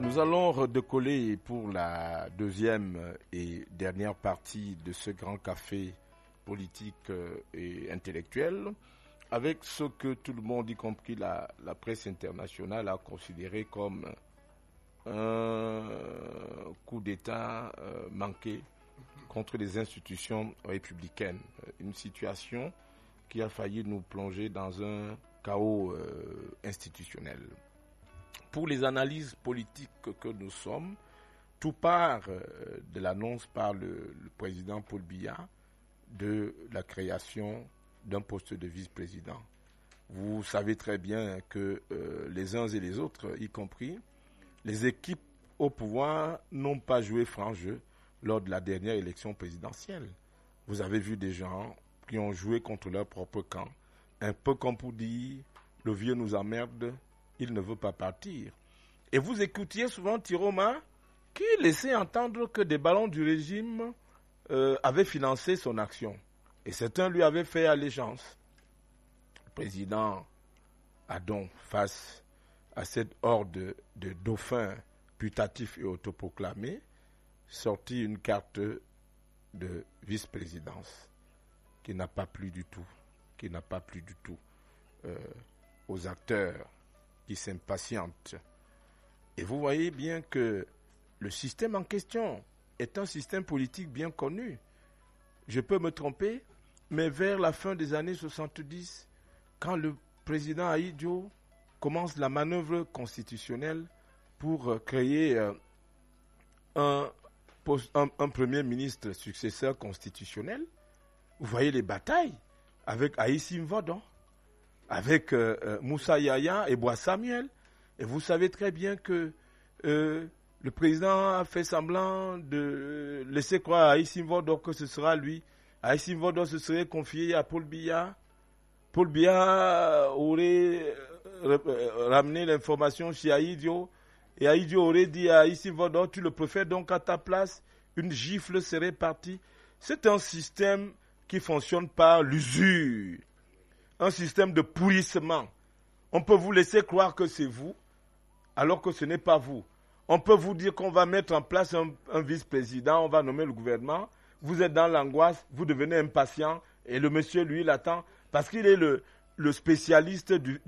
Nous allons redécoller pour la deuxième et dernière partie de ce grand café politique et intellectuel avec ce que tout le monde, y compris la presse internationale, a considéré comme un coup d'État manqué contre les institutions républicaines. Une situation qui a failli nous plonger dans un chaos institutionnel. Pour les analyses politiques que nous sommes, tout part de l'annonce par le président Paul Biya de la création d'un poste de vice-président. Vous savez très bien que les uns et les autres, y compris les équipes au pouvoir, n'ont pas joué franc jeu lors de la dernière élection présidentielle. Vous avez vu des gens qui ont joué contre leur propre camp, un peu comme pour dire « le vieux nous emmerde ». Il ne veut pas partir. Et vous écoutiez souvent Tiroma qui laissait entendre que des ballons du régime avaient financé son action. Et certains lui avaient fait allégeance. Le président a donc, face à cette horde de dauphins putatifs et autoproclamés, sorti une carte de vice-présidence qui n'a pas plu du tout, aux acteurs qui s'impatientent. Et vous voyez bien que le système en question est un système politique bien connu. Je peux me tromper, mais vers la fin des années 70, quand le président Ahidjo commence la manœuvre constitutionnelle pour créer un premier ministre successeur constitutionnel, vous voyez les batailles avec Aïssim Vodon, avec Moussa Yaya et Bois Samuel. Et vous savez très bien que le président a fait semblant de laisser croire à Aïssim Vodon que ce sera lui. Aïssim Vodon se serait confié à Paul Biya. Paul Biya aurait ramené l'information chez Ahidjo. Et Ahidjo aurait dit à Aïssim Vodon, tu le préfères donc à ta place. Une gifle serait partie. C'est un système qui fonctionne par l'usure. Un système de pourrissement. On peut vous laisser croire que c'est vous, alors que ce n'est pas vous. On peut vous dire qu'on va mettre en place un vice-président, on va nommer le gouvernement. Vous êtes dans l'angoisse, vous devenez impatient, et le monsieur, lui, il attend, parce qu'il est le spécialiste du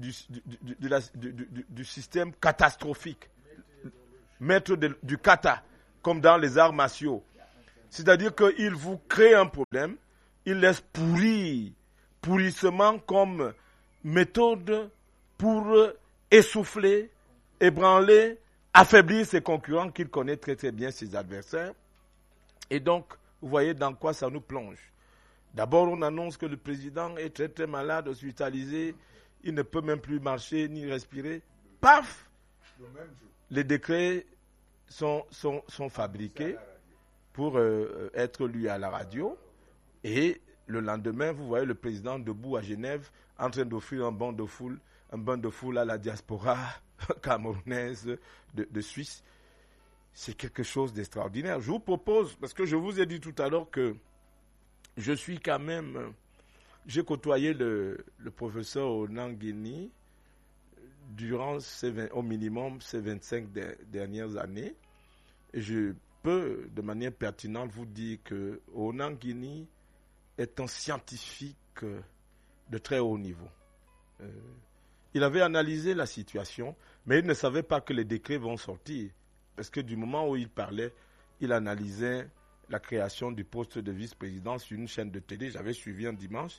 système catastrophique. Maître du kata, comme dans les arts martiaux. C'est-à-dire qu'il vous crée un problème, il laisse pourrissement comme méthode pour essouffler, ébranler, affaiblir ses concurrents qu'il connaît très très bien, ses adversaires. Et donc, vous voyez dans quoi ça nous plonge. D'abord, on annonce que le président est très très malade, hospitalisé, il ne peut même plus marcher ni respirer. Paf! Les décrets sont fabriqués pour être lus à la radio. Et le lendemain, vous voyez le président debout à Genève en train d'offrir un bain de foule à la diaspora camerounaise de Suisse. C'est quelque chose d'extraordinaire. Je vous propose, parce que je vous ai dit tout à l'heure que je suis quand même... J'ai côtoyé le professeur Onanguini durant au minimum ces 25 dernières années. Et je peux, de manière pertinente, vous dire que Onanguini est un scientifique de très haut niveau. Il avait analysé la situation, mais il ne savait pas que les décrets vont sortir. Parce que du moment où il parlait, il analysait la création du poste de vice-président sur une chaîne de télé. J'avais suivi un dimanche.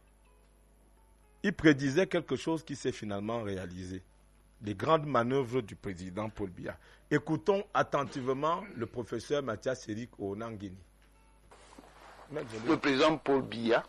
Il prédisait quelque chose qui s'est finalement réalisé. Les grandes manœuvres du président Paul Biya. Écoutons attentivement le professeur Mathias Eric Onanguini. Le président Paul Biya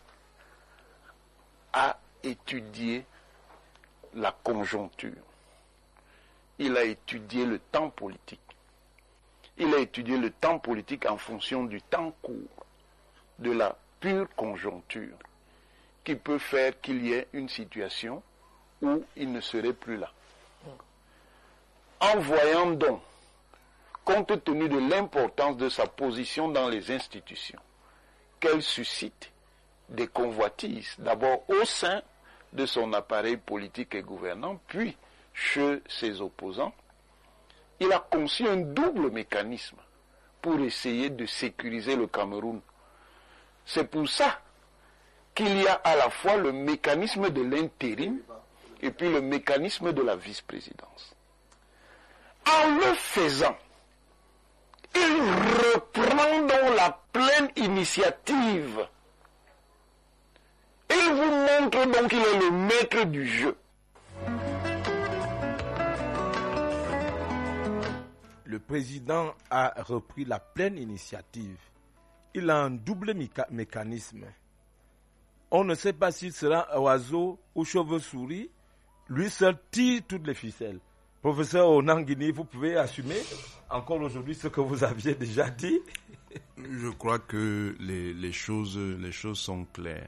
a étudié la conjoncture. Il a étudié le temps politique. Il a étudié le temps politique en fonction du temps court, de la pure conjoncture, qui peut faire qu'il y ait une situation où il ne serait plus là. En voyant donc, compte tenu de l'importance de sa position dans les institutions, qu'elle suscite des convoitises, d'abord au sein de son appareil politique et gouvernant, puis chez ses opposants, il a conçu un double mécanisme pour essayer de sécuriser le Cameroun. C'est pour ça qu'il y a à la fois le mécanisme de l'intérim et puis le mécanisme de la vice-présidence. En le faisant, il reprend donc la pleine initiative. Il vous montre donc qu'il est le maître du jeu. Le président a repris la pleine initiative. Il a un double mécanisme. On ne sait pas s'il sera oiseau ou chauve-souris. Lui seul tire toutes les ficelles. Professeur Onanguini, vous pouvez assumer encore aujourd'hui ce que vous aviez déjà dit? Je crois que les choses sont claires.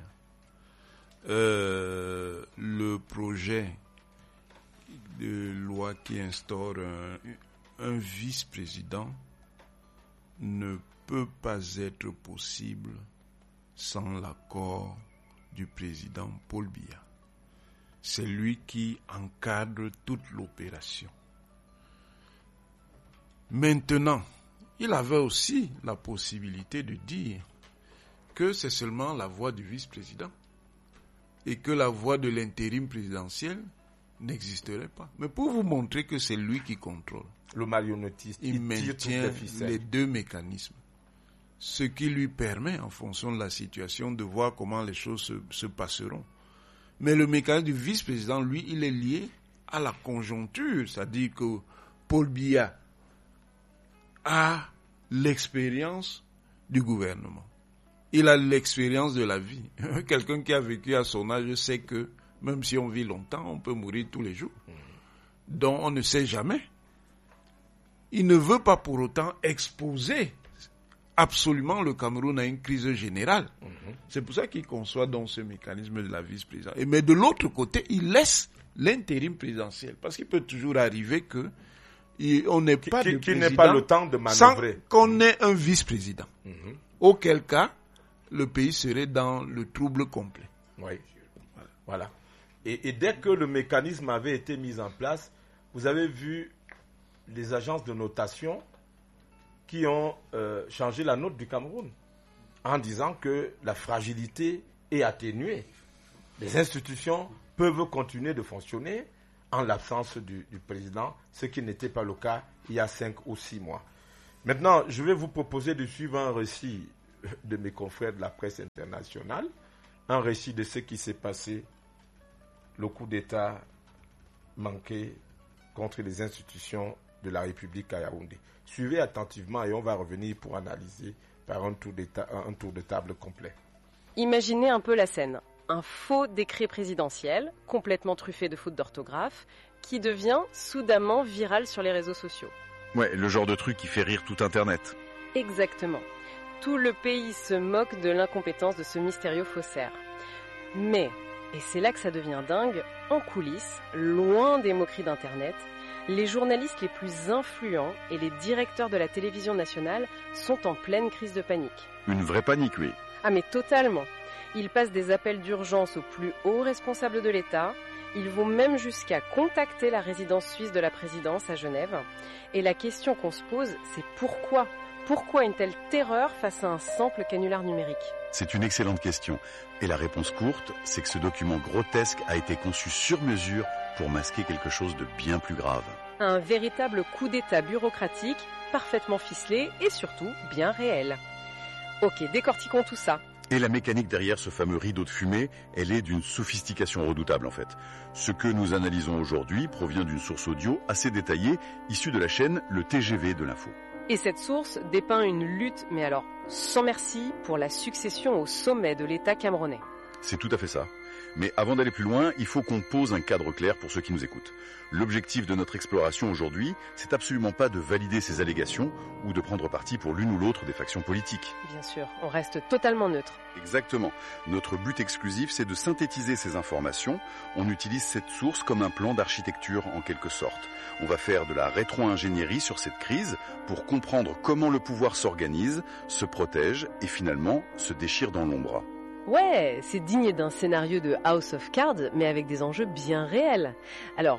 Le projet de loi qui instaure un vice-président ne peut pas être possible sans l'accord du président Paul Biya. C'est lui qui encadre toute l'opération. Maintenant, il avait aussi la possibilité de dire que c'est seulement la voix du vice-président et que la voix de l'intérim présidentiel n'existerait pas. Mais pour vous montrer que c'est lui qui contrôle, le marionnettiste, il maintient les deux mécanismes. Ce qui lui permet, en fonction de la situation, de voir comment les choses se passeront. Mais le mécanisme du vice-président, lui, il est lié à la conjoncture. C'est-à-dire que Paul Biya a l'expérience du gouvernement. Il a l'expérience de la vie. Quelqu'un qui a vécu à son âge sait que même si on vit longtemps, on peut mourir tous les jours. Donc on ne sait jamais. Il ne veut pas pour autant exposer absolument le Cameroun à une crise générale. C'est pour ça qu'il conçoit donc ce mécanisme de la vice-présidence. Mais de l'autre côté, il laisse l'intérim présidentiel. Parce qu'il peut toujours arriver que on n'ait pas de président n'ait pas le temps de manœuvrer. Sans qu'on ait un vice-président. Auquel cas, le pays serait dans le trouble complet. Oui. Voilà. Et dès que le mécanisme avait été mis en place, vous avez vu les agences de notation qui ont changé la note du Cameroun en disant que la fragilité est atténuée. Les institutions peuvent continuer de fonctionner en l'absence du président, ce qui n'était pas le cas il y a 5 ou 6 mois. Maintenant, je vais vous proposer de suivre un récit de mes confrères de la presse internationale, un récit de ce qui s'est passé, le coup d'État manqué contre les institutions de la République à Yaoundé. Suivez attentivement et on va revenir pour analyser par un tour de table complet. Imaginez un peu la scène. Un faux décret présidentiel, complètement truffé de fautes d'orthographe, qui devient soudainement viral sur les réseaux sociaux. Ouais, le genre de truc qui fait rire tout Internet. Exactement. Tout le pays se moque de l'incompétence de ce mystérieux faussaire. Mais, et c'est là que ça devient dingue, en coulisses, loin des moqueries d'Internet, les journalistes les plus influents et les directeurs de la télévision nationale sont en pleine crise de panique. Une vraie panique, oui. Ah mais totalement. Ils passent des appels d'urgence aux plus hauts responsables de l'État. Ils vont même jusqu'à contacter la résidence suisse de la présidence à Genève. Et la question qu'on se pose, c'est pourquoi ? Pourquoi une telle terreur face à un simple canular numérique ? C'est une excellente question. Et la réponse courte, c'est que ce document grotesque a été conçu sur mesure pour masquer quelque chose de bien plus grave. Un véritable coup d'État bureaucratique, parfaitement ficelé et surtout bien réel. Ok, décortiquons tout ça. Et la mécanique derrière ce fameux rideau de fumée, elle est d'une sophistication redoutable en fait. Ce que nous analysons aujourd'hui provient d'une source audio assez détaillée, issue de la chaîne Le TGV de l'info. Et cette source dépeint une lutte, mais alors sans merci, pour la succession au sommet de l'État camerounais. C'est tout à fait ça. Mais avant d'aller plus loin, il faut qu'on pose un cadre clair pour ceux qui nous écoutent. L'objectif de notre exploration aujourd'hui, c'est absolument pas de valider ces allégations ou de prendre parti pour l'une ou l'autre des factions politiques. Bien sûr, on reste totalement neutre. Exactement. Notre but exclusif, c'est de synthétiser ces informations. On utilise cette source comme un plan d'architecture en quelque sorte. On va faire de la rétro-ingénierie sur cette crise pour comprendre comment le pouvoir s'organise, se protège et finalement se déchire dans l'ombre. Ouais, c'est digne d'un scénario de House of Cards, mais avec des enjeux bien réels. Alors,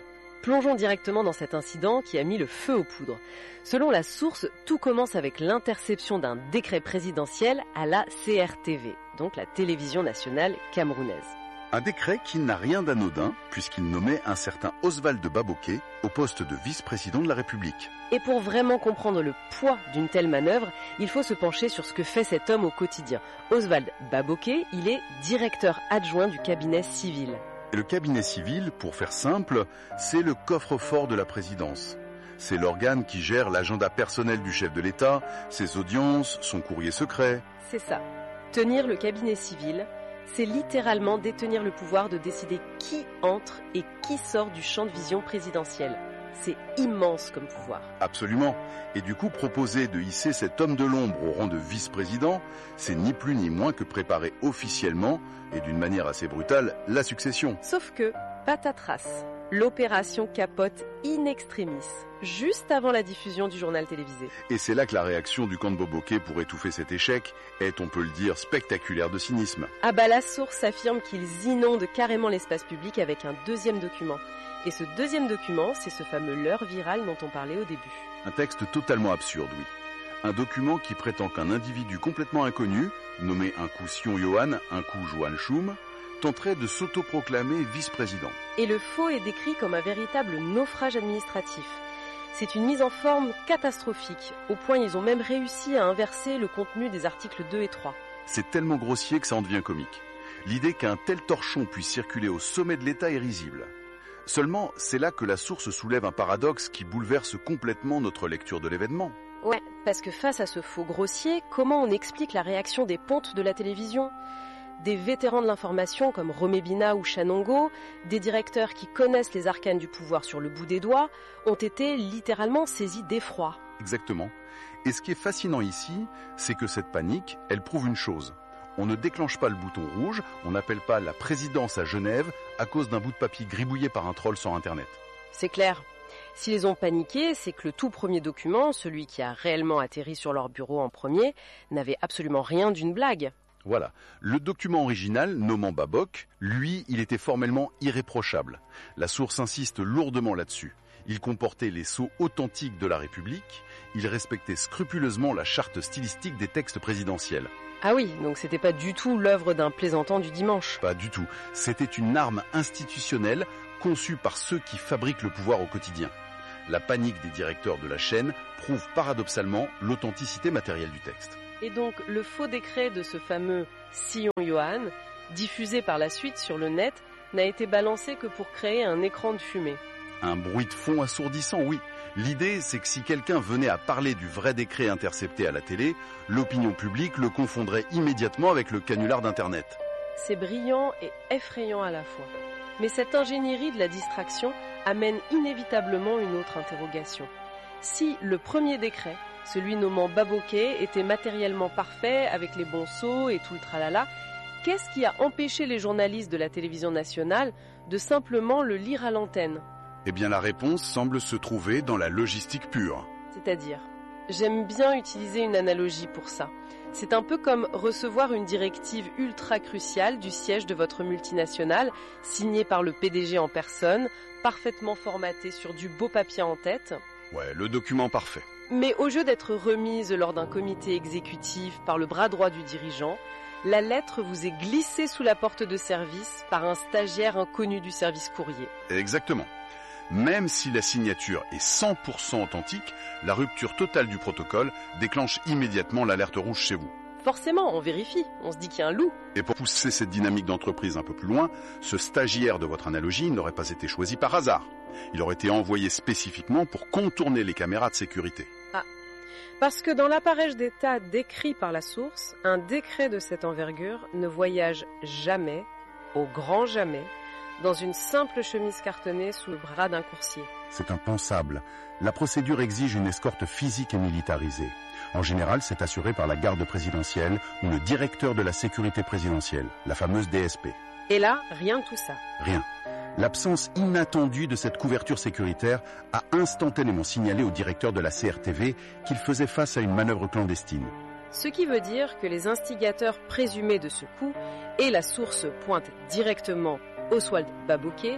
plongeons directement dans cet incident qui a mis le feu aux poudres. Selon la source, tout commence avec l'interception d'un décret présidentiel à la CRTV, donc la télévision nationale camerounaise. Un décret qui n'a rien d'anodin, puisqu'il nommait un certain Oswald Baboké au poste de vice-président de la République. Et pour vraiment comprendre le poids d'une telle manœuvre, il faut se pencher sur ce que fait cet homme au quotidien. Oswald Baboké, il est directeur adjoint du cabinet civil. Et le cabinet civil, pour faire simple, c'est le coffre-fort de la présidence. C'est l'organe qui gère l'agenda personnel du chef de l'État, ses audiences, son courrier secret. C'est ça. Tenir le cabinet civil, c'est littéralement détenir le pouvoir de décider qui entre et qui sort du champ de vision présidentiel. C'est immense comme pouvoir. Absolument. Et du coup, proposer de hisser cet homme de l'ombre au rang de vice-président, c'est ni plus ni moins que préparer officiellement, et d'une manière assez brutale, la succession. Sauf que, patatras, l'opération capote in extremis, juste avant la diffusion du journal télévisé. Et c'est là que la réaction du camp de Baboké pour étouffer cet échec est, on peut le dire, spectaculaire de cynisme. Ah bah la source affirme qu'ils inondent carrément l'espace public avec un deuxième document. Et ce deuxième document, c'est ce fameux leurre viral dont on parlait au début. Un texte totalement absurde, oui. Un document qui prétend qu'un individu complètement inconnu, nommé un coup Sion Johan, un coup Johan Schum, tenterait de s'autoproclamer vice-président. Et le faux est décrit comme un véritable naufrage administratif. C'est une mise en forme catastrophique, au point ils ont même réussi à inverser le contenu des articles 2 et 3. C'est tellement grossier que ça en devient comique. L'idée qu'un tel torchon puisse circuler au sommet de l'État est risible. Seulement, c'est là que la source soulève un paradoxe qui bouleverse complètement notre lecture de l'événement. Ouais, parce que face à ce faux grossier, comment on explique la réaction des pontes de la télévision ? Des vétérans de l'information comme Romébina ou Chanongo, des directeurs qui connaissent les arcanes du pouvoir sur le bout des doigts, ont été littéralement saisis d'effroi. Exactement. Et ce qui est fascinant ici, c'est que cette panique, elle prouve une chose. On ne déclenche pas le bouton rouge, on n'appelle pas la présidence à Genève à cause d'un bout de papier gribouillé par un troll sur Internet. C'est clair. S'ils ont paniqué, c'est que le tout premier document, celui qui a réellement atterri sur leur bureau en premier, n'avait absolument rien d'une blague. Voilà. Le document original, nommant Babok, lui, il était formellement irréprochable. La source insiste lourdement là-dessus. Il comportait les sceaux authentiques de la République. Il respectait scrupuleusement la charte stylistique des textes présidentiels. Ah oui, donc c'était pas du tout l'œuvre d'un plaisantant du dimanche. Pas du tout. C'était une arme institutionnelle conçue par ceux qui fabriquent le pouvoir au quotidien. La panique des directeurs de la chaîne prouve paradoxalement l'authenticité matérielle du texte. Et donc le faux décret de ce fameux Sion Johan, diffusé par la suite sur le net, n'a été balancé que pour créer un écran de fumée. Un bruit de fond assourdissant, oui. L'idée, c'est que si quelqu'un venait à parler du vrai décret intercepté à la télé, l'opinion publique le confondrait immédiatement avec le canular d'Internet. C'est brillant et effrayant à la fois. Mais cette ingénierie de la distraction amène inévitablement une autre interrogation. Si le premier décret, celui nommant Baboké, était matériellement parfait, avec les bons sceaux et tout le tralala, qu'est-ce qui a empêché les journalistes de la télévision nationale de simplement le lire à l'antenne ? Eh bien, la réponse semble se trouver dans la logistique pure. C'est-à-dire, j'aime bien utiliser une analogie pour ça. C'est un peu comme recevoir une directive ultra cruciale du siège de votre multinationale, signée par le PDG en personne, parfaitement formatée sur du beau papier en tête. Ouais, le document parfait. Mais au lieu d'être remise lors d'un comité exécutif par le bras droit du dirigeant, la lettre vous est glissée sous la porte de service par un stagiaire inconnu du service courrier. Exactement. Même si la signature est 100% authentique, la rupture totale du protocole déclenche immédiatement l'alerte rouge chez vous. Forcément, on vérifie, on se dit qu'il y a un loup. Et pour pousser cette dynamique d'entreprise un peu plus loin, ce stagiaire de votre analogie n'aurait pas été choisi par hasard. Il aurait été envoyé spécifiquement pour contourner les caméras de sécurité. Ah, parce que dans l'appareil d'État décrit par la source, un décret de cette envergure ne voyage jamais, au grand jamais, dans une simple chemise cartonnée sous le bras d'un coursier. C'est impensable. La procédure exige une escorte physique et militarisée. En général, c'est assuré par la garde présidentielle ou le directeur de la sécurité présidentielle, la fameuse DSP. Et là, rien de tout ça. Rien. L'absence inattendue de cette couverture sécuritaire a instantanément signalé au directeur de la CRTV qu'il faisait face à une manœuvre clandestine. Ce qui veut dire que les instigateurs présumés de ce coup, et la source pointe directement Oswald Baboké,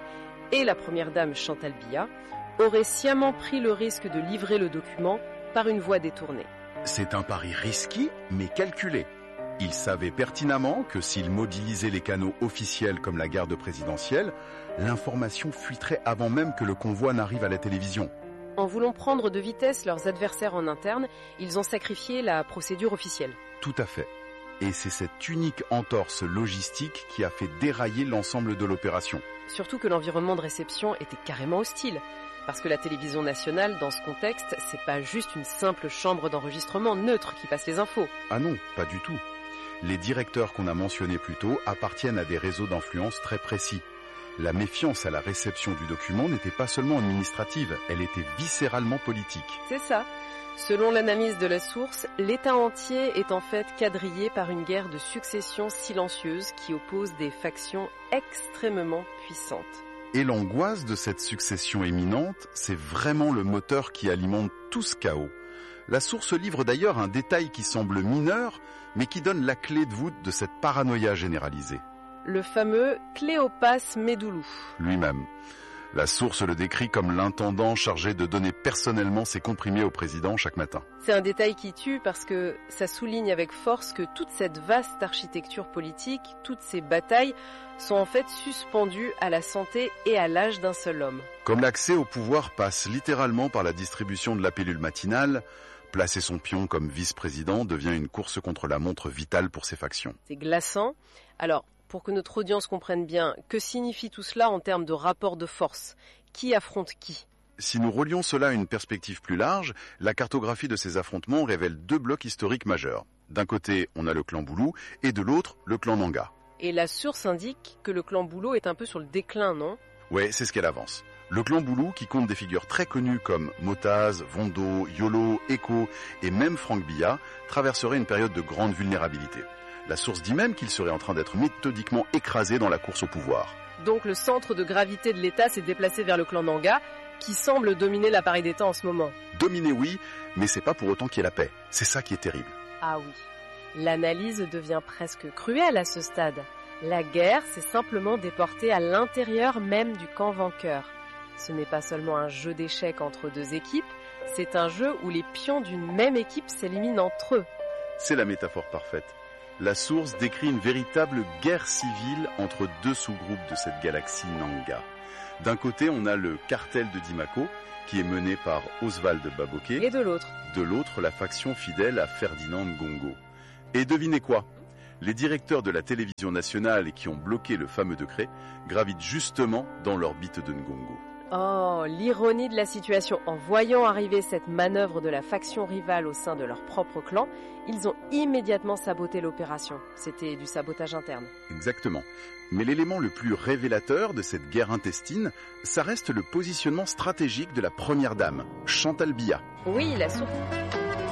et la première dame Chantal Biya auraient sciemment pris le risque de livrer le document par une voie détournée. C'est un pari risqué, mais calculé. Ils savaient pertinemment que s'ils mobilisaient les canaux officiels comme la garde présidentielle, l'information fuiterait avant même que le convoi n'arrive à la télévision. En voulant prendre de vitesse leurs adversaires en interne, ils ont sacrifié la procédure officielle. Tout à fait. Et c'est cette unique entorse logistique qui a fait dérailler l'ensemble de l'opération. Surtout que l'environnement de réception était carrément hostile. Parce que la télévision nationale, dans ce contexte, c'est pas juste une simple chambre d'enregistrement neutre qui passe les infos. Ah non, pas du tout. Les directeurs qu'on a mentionnés plus tôt appartiennent à des réseaux d'influence très précis. La méfiance à la réception du document n'était pas seulement administrative, elle était viscéralement politique. C'est ça. Selon l'analyse de la source, l'État entier est en fait quadrillé par une guerre de succession silencieuse qui oppose des factions extrêmement puissantes. Et l'angoisse de cette succession imminente, c'est vraiment le moteur qui alimente tout ce chaos. La source livre d'ailleurs un détail qui semble mineur, mais qui donne la clé de voûte de cette paranoïa généralisée. Le fameux Cléopas Médoulou. Lui-même. La source le décrit comme l'intendant chargé de donner personnellement ses comprimés au président chaque matin. C'est un détail qui tue parce que ça souligne avec force que toute cette vaste architecture politique, toutes ces batailles, sont en fait suspendues à la santé et à l'âge d'un seul homme. Comme l'accès au pouvoir passe littéralement par la distribution de la pilule matinale, placer son pion comme vice-président devient une course contre la montre vitale pour ces factions. C'est glaçant. Alors, pour que notre audience comprenne bien, que signifie tout cela en termes de rapport de force? Qui affronte qui? Si nous relions cela à une perspective plus large, la cartographie de ces affrontements révèle deux blocs historiques majeurs. D'un côté, on a le clan Boulou, et de l'autre, le clan Nanga. Et la source indique que le clan Boulou est un peu sur le déclin, non? Ouais, c'est ce qu'elle avance. Le clan Boulou, qui compte des figures très connues comme Motaz, Vondo, Yolo, Eko et même Franck Biya, traverserait une période de grande vulnérabilité. La source dit même qu'il serait en train d'être méthodiquement écrasé dans la course au pouvoir. Donc le centre de gravité de l'État s'est déplacé vers le clan Nanga, qui semble dominer l'appareil d'État en ce moment. Dominer, oui, mais c'est pas pour autant qu'il y ait la paix. C'est ça qui est terrible. Ah oui. L'analyse devient presque cruelle à ce stade. La guerre s'est simplement déportée à l'intérieur même du camp vainqueur. Ce n'est pas seulement un jeu d'échecs entre deux équipes, c'est un jeu où les pions d'une même équipe s'éliminent entre eux. C'est la métaphore parfaite. La source décrit une véritable guerre civile entre deux sous-groupes de cette galaxie Nanga. D'un côté, on a le cartel de Dimako, qui est mené par Oswald Baboké. Et de l'autre, la faction fidèle à Ferdinand Ngongo. Et devinez quoi? Les directeurs de la télévision nationale qui ont bloqué le fameux décret gravitent justement dans l'orbite de Ngongo. Oh, l'ironie de la situation. En voyant arriver cette manœuvre de la faction rivale au sein de leur propre clan, ils ont immédiatement saboté l'opération. C'était du sabotage interne. Exactement. Mais l'élément le plus révélateur de cette guerre intestine, ça reste le positionnement stratégique de la première dame, Chantal Biya. Oui, la source.